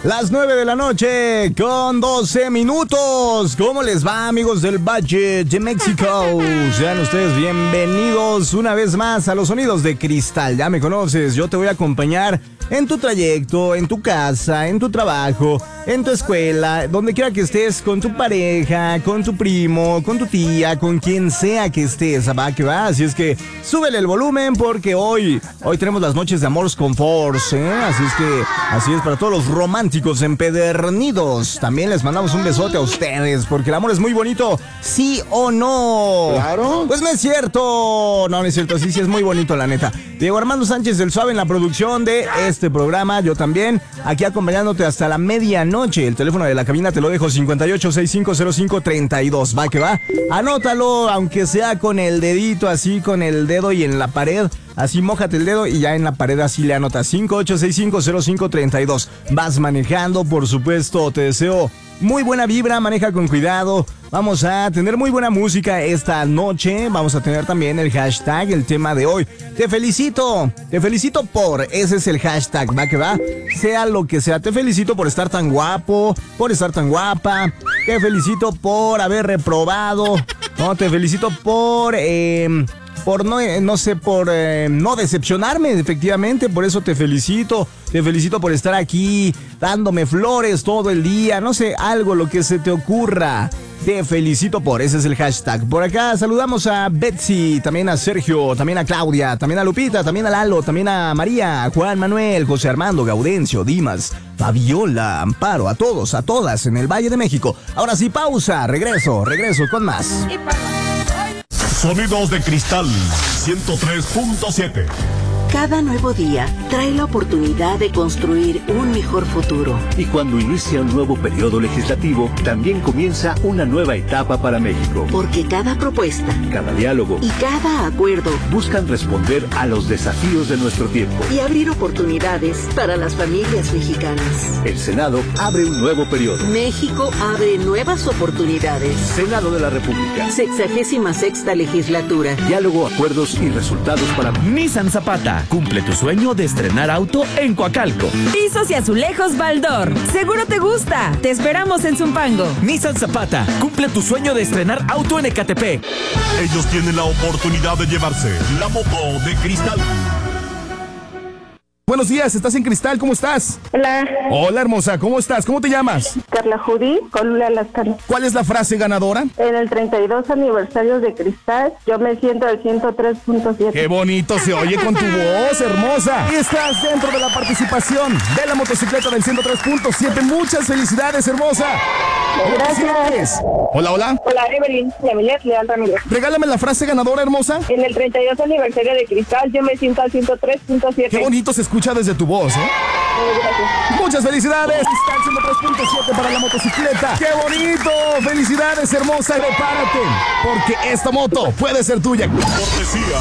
Las 9 de la noche con 12 minutos. ¿Cómo les va, amigos del Valle de México? Sean ustedes bienvenidos una vez más a los Sonidos de Cristal. Ya me conoces, yo te voy a acompañar en tu trayecto, en tu casa, en tu trabajo, en tu escuela, donde quiera que estés, con tu pareja, con tu primo, con tu tía, con quien sea que estés, va que va. Así es que súbele el volumen porque hoy tenemos las noches de Amores con Force, ¿eh? Así es para todos los románticos empedernidos. También les mandamos un besote a ustedes porque el amor es muy bonito, ¿sí o no? Claro. Pues no es cierto. No es cierto, sí es muy bonito, la neta. Diego Armando Sánchez del Suave en la producción de este programa, yo también, aquí acompañándote hasta la medianoche. El teléfono de la cabina te lo dejo, 58650532, va que va. Anótalo, aunque sea con el dedito, así con el dedo y en la pared. Así mójate el dedo y ya en la pared así le anotas 58650532. Vas manejando, por supuesto, te deseo muy buena vibra, maneja con cuidado. Vamos a tener muy buena música esta noche. Vamos a tener también el hashtag, el tema de hoy. Te felicito por, ese es el hashtag, va que va. Sea lo que sea, te felicito por estar tan guapo, por estar tan guapa. Te felicito por haber reprobado. No, te felicito por no decepcionarme, efectivamente, por eso te felicito por estar aquí dándome flores todo el día, no sé, algo, lo que se te ocurra. Te felicito por, ese es el hashtag. Por acá saludamos a Betsy, también a Sergio, también a Claudia, también a Lupita, también a Lalo, también a María, a Juan Manuel, José Armando, Gaudencio, Dimas, Fabiola, Amparo, a todos, a todas en el Valle de México. Ahora sí, pausa, regreso con más. Sonidos de Cristal 103.7. Cada nuevo día trae la oportunidad de construir un mejor futuro. Y cuando inicia un nuevo periodo legislativo, también comienza una nueva etapa para México. Porque cada propuesta, cada diálogo y cada acuerdo buscan responder a los desafíos de nuestro tiempo y abrir oportunidades para las familias mexicanas. El Senado abre un nuevo periodo. México abre nuevas oportunidades. Senado de la República. 66ª legislatura. Diálogo, acuerdos y resultados para Nissan Zapata. Cumple tu sueño de estrenar auto en Coacalco. Pisos y azulejos Baldor. Seguro te gusta. Te esperamos en Zumpango. Nissan Zapata. Cumple tu sueño de estrenar auto en Ecatepec. Ellos tienen la oportunidad de llevarse la moto de Cristal. Buenos días, estás en Cristal, ¿cómo estás? Hola. Hola, hermosa, ¿cómo estás? ¿Cómo te llamas? Carla Judy, Colula Lascano. ¿Cuál es la frase ganadora? En el 32 aniversario de Cristal, yo me siento al 103.7. ¡Qué bonito se oye con tu voz, hermosa! Y estás dentro de la participación de la motocicleta del 103.7. ¡Muchas felicidades, hermosa! Gracias. Hola. Hola, Evelyn, Yamilet Leal Ramírez. Regálame la frase ganadora, hermosa. En el 32 aniversario de Cristal, yo me siento al 103.7. ¡Qué bonito se escucha desde tu voz, ¿eh? Gracias. Muchas felicidades. Está el 103.7 para la motocicleta. ¡Qué bonito! ¡Felicidades, hermosa! Prepárate, porque esta moto puede ser tuya. Cortesía